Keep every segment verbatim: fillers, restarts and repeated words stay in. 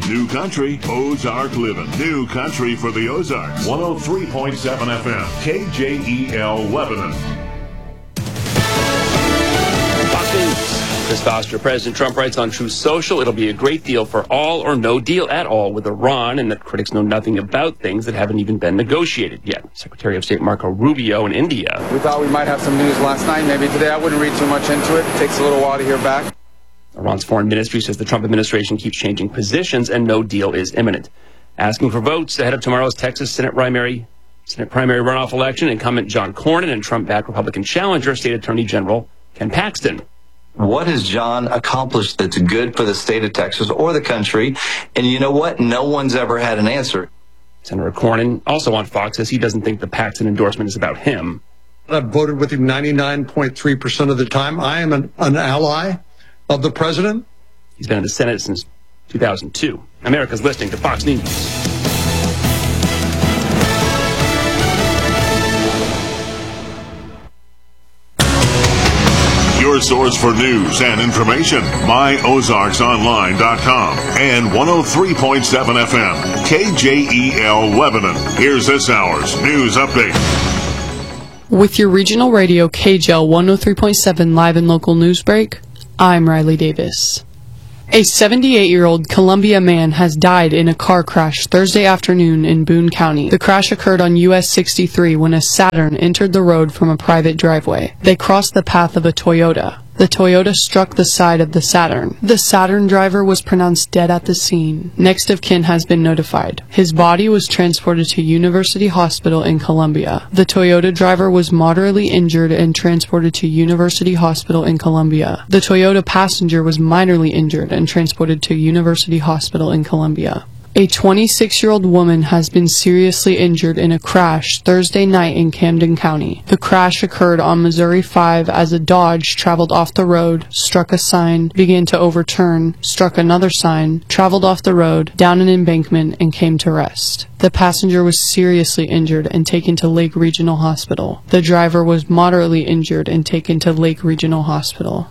New Country, Ozark Living. New Country for the Ozarks. one oh three point seven F M, K J E L Lebanon. Fox News. Chris Foster, President Trump writes on Truth Social, it'll be a great deal for all or no deal at all with Iran, and that critics know nothing about things that haven't even been negotiated yet. Secretary of State Marco Rubio in India. We thought we might have some news last night. Maybe today. I wouldn't read too much into it. It takes a little while to hear back. Iran's foreign ministry says the Trump administration keeps changing positions and no deal is imminent. Asking for votes ahead of tomorrow's Texas Senate primary, Senate primary runoff election, incumbent John Cornyn and Trump-backed Republican challenger, State Attorney General Ken Paxton. What has John accomplished that's good for the state of Texas or the country? And you know what? No one's ever had an answer. Senator Cornyn, also on Fox, says he doesn't think the Paxton endorsement is about him. I've voted with him ninety-nine point three percent of the time. I am an, an ally of the president. He's been in the Senate since two thousand two. America's listening to Fox News. Your source for news and information, my ozarks online dot com and one oh three point seven F M, K J E L Lebanon. Here's this hour's news update. With your regional radio K J L one oh three point seven live and local news break, I'm Riley Davis. A seventy-eight-year-old Columbia man has died in a car crash Thursday afternoon in Boone County. The crash occurred on U S sixty-three when a Saturn entered the road from a private driveway. They crossed the path of a Toyota. The Toyota struck the side of the Saturn. The Saturn driver was pronounced dead at the scene. Next of kin has been notified. His body was transported to University Hospital in Columbia. The Toyota driver was moderately injured and transported to University Hospital in Columbia. The Toyota passenger was minorly injured and transported to University Hospital in Columbia. A twenty-six-year-old woman has been seriously injured in a crash Thursday night in Camden County. The crash occurred on Missouri five as a Dodge traveled off the road, struck a sign, began to overturn, struck another sign, traveled off the road, down an embankment, and came to rest. The passenger was seriously injured and taken to Lake Regional Hospital. The driver was moderately injured and taken to Lake Regional Hospital.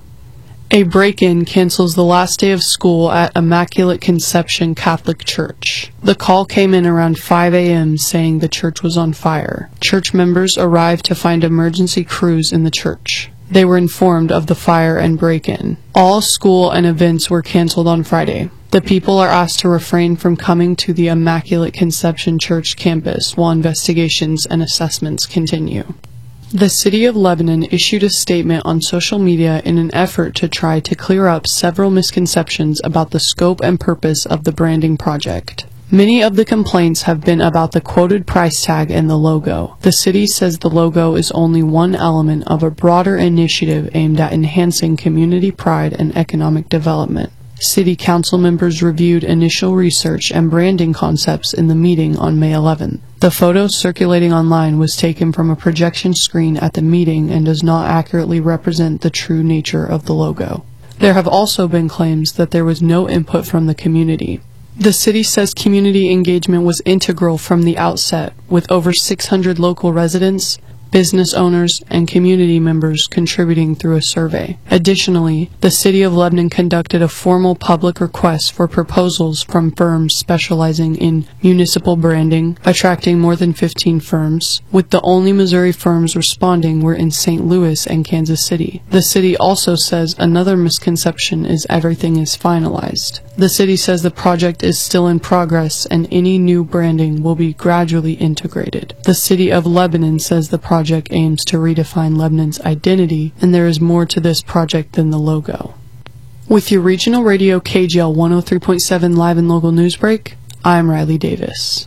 A break-in cancels the last day of school at Immaculate Conception Catholic Church. The call came in around five a.m. saying the church was on fire. Church members arrived to find emergency crews in the church. They were informed of the fire and break-in. All school and events were canceled on Friday. The people are asked to refrain from coming to the Immaculate Conception Church campus while investigations and assessments continue. The City of Lebanon issued a statement on social media in an effort to try to clear up several misconceptions about the scope and purpose of the branding project. Many of the complaints have been about the quoted price tag and the logo. The city says the logo is only one element of a broader initiative aimed at enhancing community pride and economic development. City Council members reviewed initial research and branding concepts in the meeting on May eleventh. The photo circulating online was taken from a projection screen at the meeting and does not accurately represent the true nature of the logo. There have also been claims that there was no input from the community. The city says community engagement was integral from the outset, with over six hundred local residents, business owners, and community members contributing through a survey. Additionally, the City of Lebanon conducted a formal public request for proposals from firms specializing in municipal branding, attracting more than fifteen firms, with the only Missouri firms responding were in Saint Louis and Kansas City. The city also says another misconception is everything is finalized. The city says the project is still in progress and any new branding will be gradually integrated. The City of Lebanon says the project aims to redefine Lebanon's identity, and there is more to this project than the logo. With your regional radio K J L one oh three point seven live and local news break, I'm Riley Davis.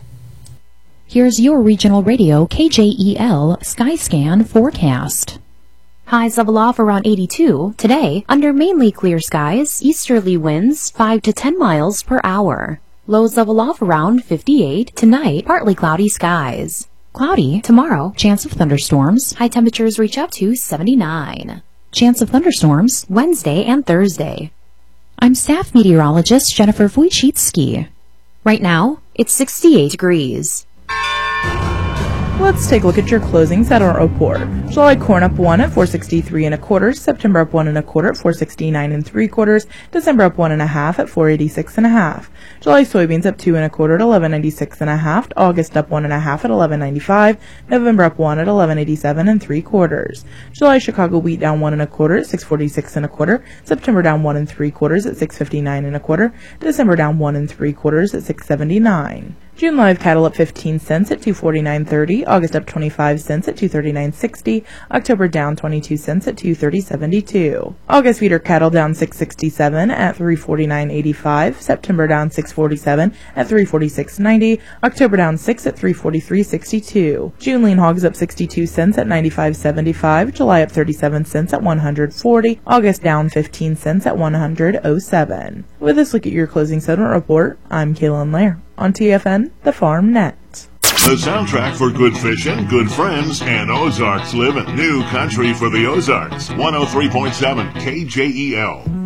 Here's your regional radio K J E L Skyscan forecast. Highs level off around eighty-two. Today, under mainly clear skies, easterly winds five to ten miles per hour. Lows level off around fifty-eight. Tonight, partly cloudy skies. Cloudy tomorrow, chance of thunderstorms. High temperatures reach up to seventy-nine. Chance of thunderstorms Wednesday and Thursday. I'm staff meteorologist Jennifer Wojcicki. Right now, it's sixty-eight degrees. Let's take a look at your closing settlement report. July corn up one at four sixty-three and a quarter, September up one and a quarter at four sixty-nine and three quarters, December up one and a half at four eighty-six and a half. July soybeans up two and a quarter at eleven ninety-six and a half, August up one and a half at eleven ninety-five, November up one at eleven eighty-seven and three quarters. July Chicago wheat down one and a quarter at six forty-six and a quarter, September down one and three quarters at six fifty-nine and a quarter, December down one and three quarters at six seventy-nine. June live cattle up fifteen cents at two forty-nine thirty, August up twenty-five cents at two thirty-nine sixty, October down twenty-two cents at two thirty seventy-two. August feeder cattle down six sixty-seven at three forty-nine eighty-five, September down six forty-seven at three forty-six ninety, October down six at three forty-three sixty-two. June lean hogs up sixty-two cents at ninety-five seventy-five, July up thirty-seven cents at one hundred forty, August down fifteen cents at one hundred oh seven. With this look at your closing settlement report, I'm Kaylin Lair on T F N, the Farm Net. The soundtrack for good fishing, good friends, and Ozarks living. New country for the Ozarks. one oh three point seven K J E L.